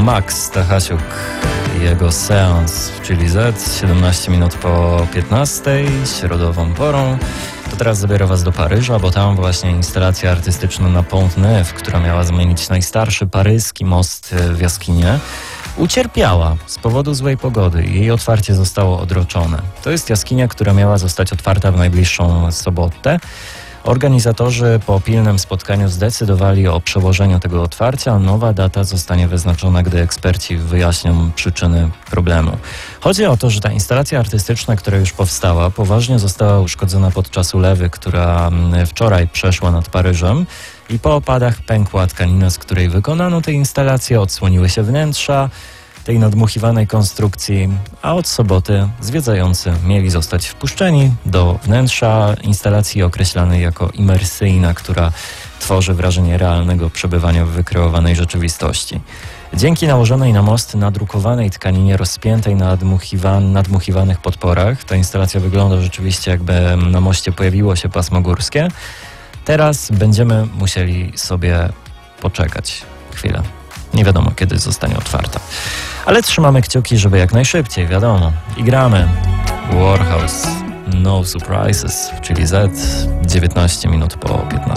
Max Stachasiuk i jego seans w Chili Z, 17 minut po 15, środową porą. To teraz zabiorę Was do Paryża, bo tam właśnie instalacja artystyczna na Pont Neuf, która miała zmienić najstarszy paryski most w jaskinię, ucierpiała z powodu złej pogody i jej otwarcie zostało odroczone. To jest jaskinia, która miała zostać otwarta w najbliższą sobotę. Organizatorzy po pilnym spotkaniu zdecydowali o przełożeniu tego otwarcia, a nowa data zostanie wyznaczona, gdy eksperci wyjaśnią przyczyny problemu. Chodzi o to, że ta instalacja artystyczna, która już powstała, poważnie została uszkodzona podczas ulewy, która wczoraj przeszła nad Paryżem i po opadach pękła tkanina, z której wykonano tę instalację, odsłoniły się wnętrza tej nadmuchiwanej konstrukcji, a od soboty zwiedzający mieli zostać wpuszczeni do wnętrza instalacji określanej jako imersyjna, która tworzy wrażenie realnego przebywania w wykreowanej rzeczywistości. Dzięki nałożonej na most nadrukowanej tkaninie rozpiętej na nadmuchiwanych podporach, ta instalacja wygląda rzeczywiście, jakby na moście pojawiło się pasmo górskie. Teraz będziemy musieli sobie poczekać chwilę. Nie wiadomo, kiedy zostanie otwarta. Ale trzymamy kciuki, żeby jak najszybciej, wiadomo. I gramy. Warhouse, No Surprises, czyli Z, 19 minut po 15.